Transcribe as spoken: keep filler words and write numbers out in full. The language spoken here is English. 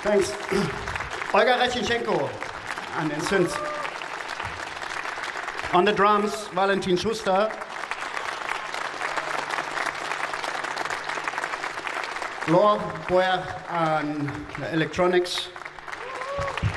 Thanks. Olga Rechinchenko an den Synths. On the drums, Valentin Schuster. Laure Boyer on electronics.